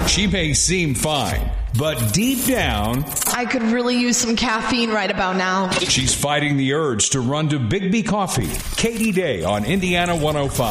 She may seem fine, but deep down, I could really use some caffeine right about now. she's fighting the urge to run to Big B Coffee. Katie Day on Indiana 105.